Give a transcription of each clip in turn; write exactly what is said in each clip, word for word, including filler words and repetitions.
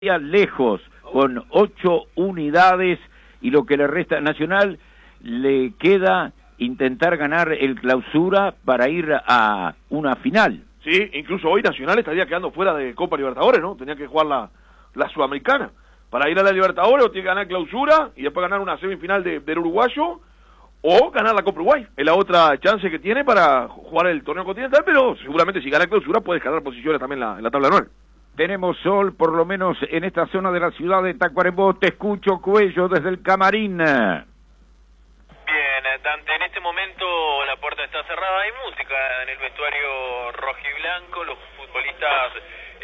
lejos, con ocho unidades, y lo que le resta a Nacional, le queda intentar ganar el Clausura para ir a una final. Sí, incluso hoy Nacional estaría quedando fuera de Copa Libertadores, ¿no? Tenía que jugar la, la Sudamericana. Para ir a la Libertadores o tiene que ganar Clausura y después ganar una semifinal de, del Uruguayo o ganar la Copa Uruguay. Es la otra chance que tiene para jugar el torneo continental, pero seguramente si gana Clausura puede escalar posiciones también en la, en la tabla anual. Tenemos sol, por lo menos en esta zona de la ciudad de Tacuarembó. Te escucho, Cuello, desde el camarín. Bien, Dante, en este momento la puerta está cerrada, hay música en el vestuario rojiblanco, los futbolistas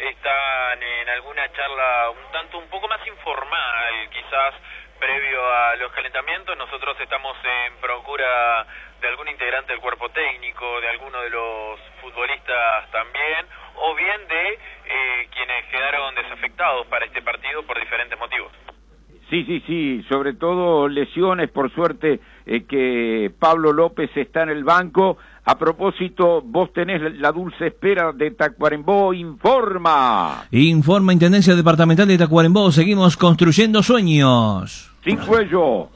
están en alguna charla un tanto, un poco más informal, quizás previo a los calentamientos. Nosotros estamos en procura de algún integrante del cuerpo técnico, de alguno de los futbolistas también, o bien de eh, quienes quedaron desafectados para este partido por diferentes motivos. Sí, sí, sí, sobre todo lesiones, por suerte eh, que Pablo López está en el banco. A propósito, vos tenés la dulce espera de Tacuarembó, informa. Informa Intendencia Departamental de Tacuarembó, seguimos construyendo sueños. Sin Cuello.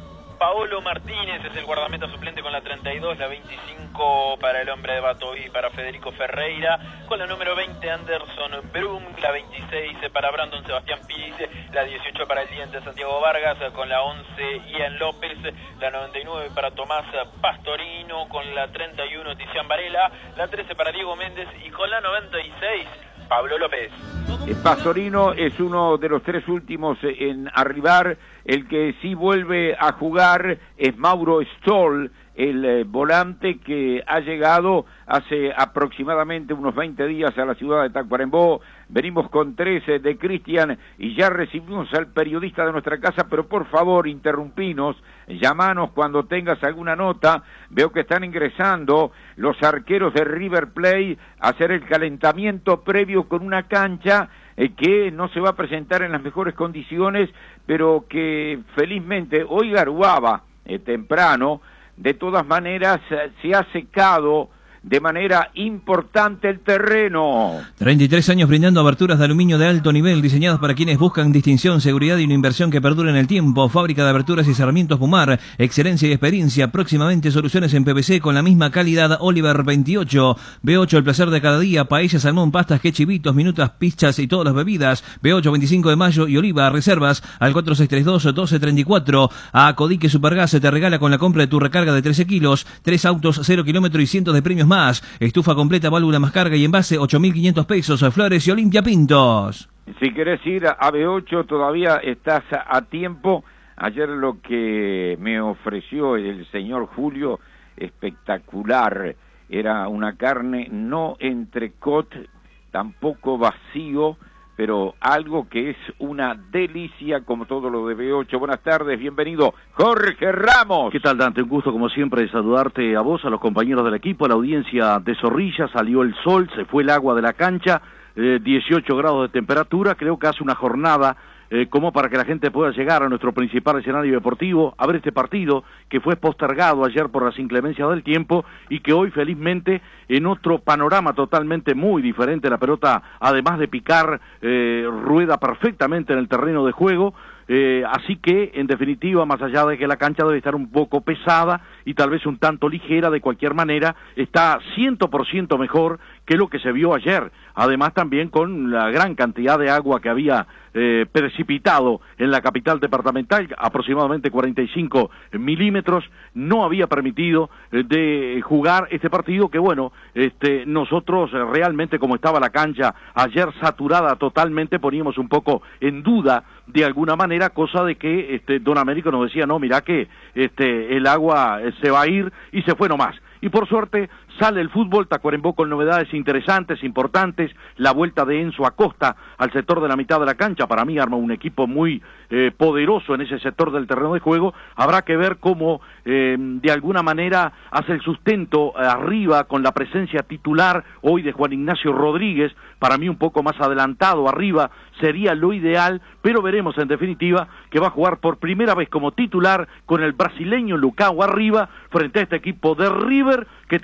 Paolo Martínez es el guardameta suplente con la treinta y dos, la veinticinco para el hombre de Batoí, para Federico Ferreira, con la número veinte Anderson Brum, la veintiséis para Brandon Sebastián Piz, la dieciocho para el Diente Santiago Vargas, con la once Ian López, la noventa y nueve para Tomás Pastorino, con la treinta y uno Tizian Varela, la trece para Diego Méndez y con la noventa y seis Pablo López. El Pastorino es uno de los tres últimos en arribar. El que sí vuelve a jugar es Mauro Stoll, el eh, volante que ha llegado hace aproximadamente unos veinte días a la ciudad de Tacuarembó. Venimos con trece de Cristian y ya recibimos al periodista de nuestra casa, pero por favor, interrumpinos, llamanos cuando tengas alguna nota. Veo que están ingresando los arqueros de River Plate a hacer el calentamiento previo con una cancha eh, que no se va a presentar en las mejores condiciones, pero que felizmente hoy garuaba eh, temprano. De todas maneras, se ha secado de manera importante el terreno. treinta y tres años brindando aberturas de aluminio de alto nivel, diseñadas para quienes buscan distinción, seguridad y una inversión que perdure en el tiempo. Fábrica de aberturas y cerramientos Pumar, excelencia y experiencia. Próximamente soluciones en P V C con la misma calidad. Oliver veintiocho, B ocho, el placer de cada día. Paella, salmón, pastas, quechivitos, minutas, pizzas y todas las bebidas. B ocho, veinticinco de mayo y Oliva, reservas al cuatro seis tres dos, uno dos tres cuatro. A Codique Supergas te regala con la compra de tu recarga de trece kilos, tres autos, cero kilómetros y cientos de premios más. Estufa completa, válvula más carga y envase, ocho mil quinientos pesos. Flores y Olimpia Pintos. Si querés ir a B ocho todavía estás a tiempo. Ayer lo que me ofreció el señor Julio, espectacular. Era una carne no entrecot, tampoco vacío, pero algo que es una delicia, como todo lo de B ocho. Buenas tardes, bienvenido, Jorge Ramos. ¿Qué tal, Dante? Un gusto, como siempre, saludarte a vos, a los compañeros del equipo, a la audiencia de Zorrilla. Salió el sol, se fue el agua de la cancha, eh, dieciocho grados de temperatura. Creo que hace una jornada eh, como para que la gente pueda llegar a nuestro principal escenario deportivo, a ver este partido que fue postergado ayer por las inclemencias del tiempo y que hoy, felizmente, en otro panorama totalmente muy diferente, la pelota, además de picar, eh, rueda perfectamente en el terreno de juego. Eh, así que, en definitiva, más allá de que la cancha debe estar un poco pesada y tal vez un tanto ligera, de cualquier manera, está cien por ciento mejor que lo que se vio ayer. Además, también con la gran cantidad de agua que había eh, precipitado en la capital departamental, aproximadamente cuarenta y cinco milímetros, no había permitido eh, de jugar este partido que, bueno, este, nosotros eh, realmente, como estaba la cancha ayer saturada totalmente, poníamos un poco en duda de alguna manera, cosa de que este, don Américo nos decía, no, mirá que este, el agua eh, se va a ir, y se fue nomás. Y por suerte sale el fútbol. Tacuarembó con novedades interesantes, importantes. La vuelta de Enzo Acosta al sector de la mitad de la cancha, para mí arma un equipo muy eh, poderoso en ese sector del terreno de juego. Habrá que ver cómo eh, de alguna manera hace el sustento eh, arriba con la presencia titular hoy de Juan Ignacio Rodríguez, para mí un poco más adelantado arriba sería lo ideal, pero veremos en definitiva que va a jugar por primera vez como titular con el brasileño Lucao arriba frente a este equipo de River, que también está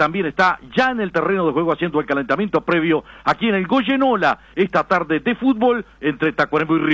está ya en el terreno de juego haciendo el calentamiento previo aquí en el Goyenola esta tarde de fútbol entre Tacuarembó y Río.